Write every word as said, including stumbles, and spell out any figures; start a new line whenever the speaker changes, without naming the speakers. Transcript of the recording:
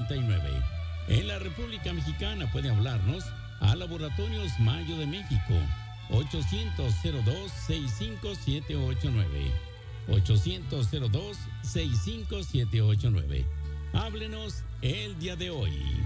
noventa y nueve. En la República Mexicana puede hablarnos a Laboratorios Mayo de México, ochocientos cero dos, sesenta y cinco setecientos ochenta y nueve. ochocientos cero dos, sesenta y cinco setecientos ochenta y nueve. Háblenos el día de hoy.